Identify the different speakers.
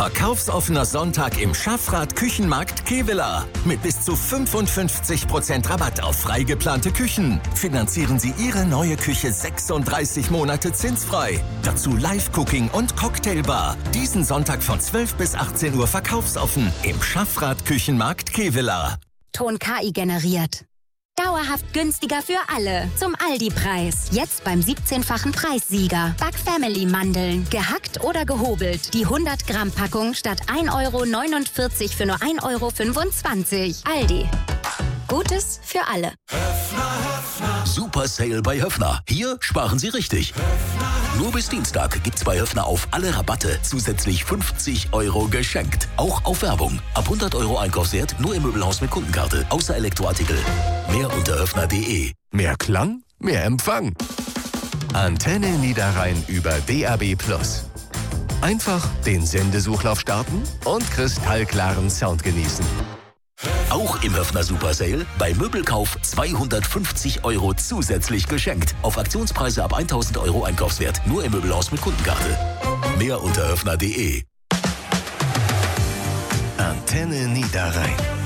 Speaker 1: Verkaufsoffener Sonntag im Schaffrath Küchenmarkt Kevela. Mit bis zu 55% Rabatt auf frei geplante Küchen. Finanzieren Sie Ihre neue Küche 36 Monate zinsfrei. Dazu Live-Cooking und Cocktailbar. Diesen Sonntag von 12 bis 18 Uhr verkaufsoffen im Schaffrath Küchenmarkt Kevela.
Speaker 2: Ton KI generiert. Dauerhaft günstiger für alle. Zum Aldi-Preis. Jetzt beim 17-fachen Preissieger. Back Family Mandeln. Gehackt oder gehobelt. Die 100-Gramm-Packung statt 1,49 € für nur 1,25 €. Aldi. Gutes für alle.
Speaker 3: Super Sale bei Höffner. Hier sparen Sie richtig. Nur bis Dienstag gibt's bei Höffner auf alle Rabatte zusätzlich 50 € geschenkt. Auch auf Werbung. Ab 100 € Einkaufswert nur im Möbelhaus mit Kundenkarte. Außer Elektroartikel. Mehr unter höffner.de.
Speaker 4: Mehr Klang, mehr Empfang. Antenne Niederrhein über DAB+. Einfach den Sendesuchlauf starten und kristallklaren Sound genießen.
Speaker 3: Auch im Höffner Super Sale bei Möbelkauf 250 € zusätzlich geschenkt. Auf Aktionspreise ab 1000 € Einkaufswert. Nur im Möbelhaus mit Kundenkarte. Mehr unter höffner.de.
Speaker 4: Antenne Niederrhein.